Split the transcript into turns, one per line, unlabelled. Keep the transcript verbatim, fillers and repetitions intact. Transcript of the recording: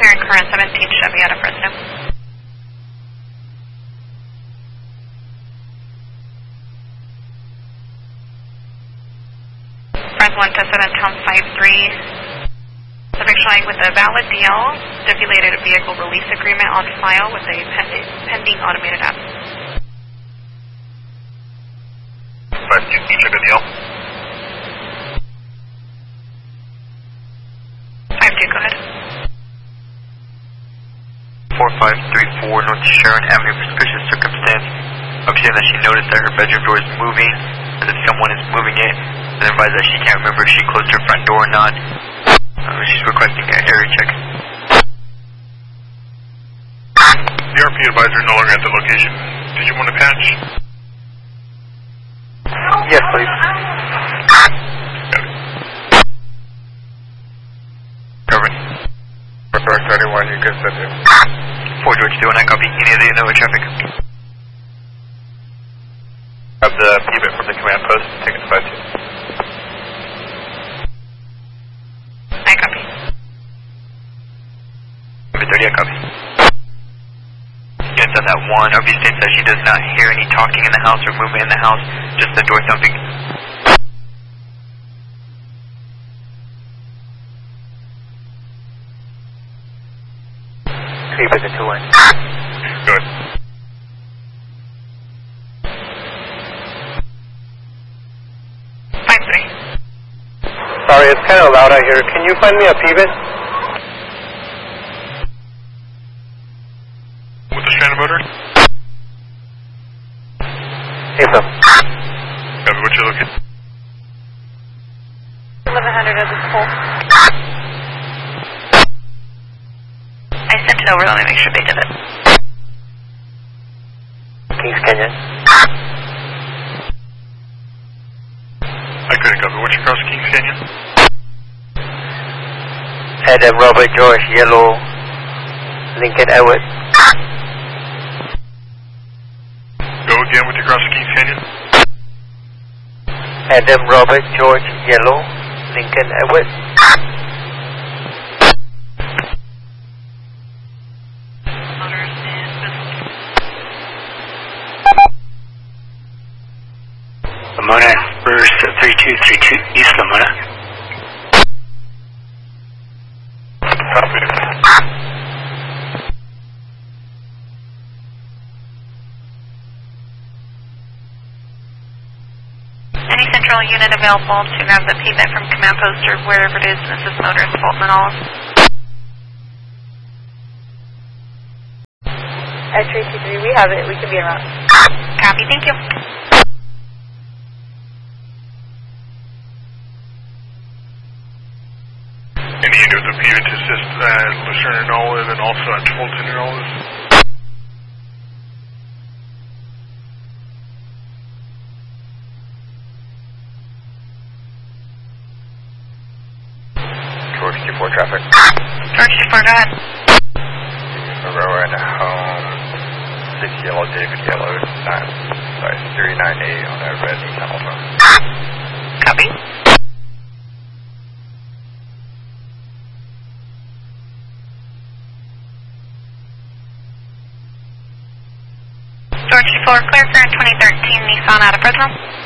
clearing current seventeen Chevy out of Fresno. Friends one to seven Tom five three. Subject showing with a valid D L, stipulated vehicle release agreement on file with a pending, pending automated app.
five two, can you check a D L?
five two, go ahead.
four five three four North Sharon Avenue, suspicious circumstance. Observing that she noticed that her bedroom door is moving, as if someone is moving it, and advised that she can't remember if she closed her front door or not. Uh, she's requesting an area check.
The R P advisor no longer at the location. Did you want to patch?
Yes, please. Covering.
four thirty-one, you can send it.
four George two one nine, copy. Any other Innova traffic? Grab the pivot from the command post, take it to five two.
I copy.
thirty, I copy. Units on that one, R P states that she does not hear any talking in the house or movement in the house, just the door thumping. Keep it to two one.
Good.
five three.
Sorry, it's kind of loud out here. Can you find me a pivot?
With the stranded motor?
Yes, sir.
Copy, what you looking?
eleven hundred of this pole. I sent it over, let me make sure they did it.
Kings Canyon.
I couldn't copy. What's across Kings Canyon?
Adam Robert George Yellow Lincoln Edward.
Go again with the cross Kings Canyon?
Adam Robert George Yellow Lincoln Edward.
Motors and
Lamona, Burst three two three two East Lamona.
Copy.
Any central unit available to grab the pivot from command post or wherever it is, Missus Motors, Fulton and Olive.
At three two three, we have it. We can be around.
Copy, thank you.
Any unit with a pivot to assist at Lucerne and Olive and also at Fulton and Olive?
George two four traffic.
George two four, go ahead.
We're at home. six yellow, David yellow, nine, sorry, three nine eight on that red Nissan Altima.
Copy. George two four, clear current twenty thirteen Nissan out of Fresno.